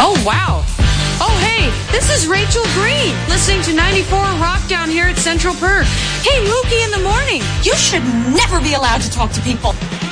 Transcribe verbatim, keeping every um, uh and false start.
Oh, wow. Oh, hey, this is Rachel Green, listening to ninety-four Rock down here at Central Perk. Hey, Mookie in the morning. You should never be allowed to talk to people.